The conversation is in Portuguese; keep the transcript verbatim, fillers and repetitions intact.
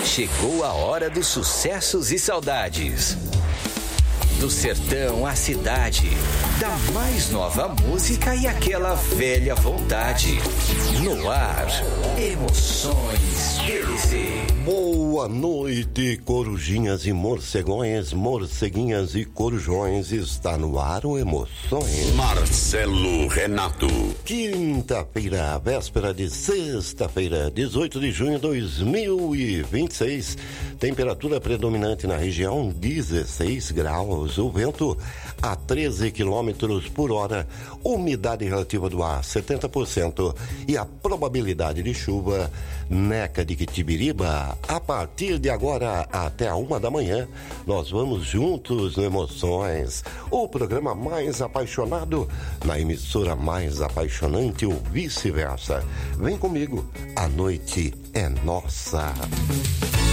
Chegou a hora dos sucessos e saudades. Do sertão à cidade, da mais nova música e aquela velha vontade. No ar, Emoções P Z. Boa noite, corujinhas e morcegões, morceguinhas e corujões. Está no ar o Emoções. Marcelo Renato. Quinta-feira, véspera de sexta-feira, dezoito de junho de dois mil e vinte e seis. Temperatura predominante na região, dezesseis graus. O vento a treze quilômetros por hora. Umidade relativa do ar, setenta por cento. E a probabilidade de chuva, Neca de Quitibiriba. A partir de agora até a uma da manhã, nós vamos juntos no Emoções, o programa mais apaixonado na emissora mais apaixonante ou vice-versa. Vem comigo, a noite é nossa.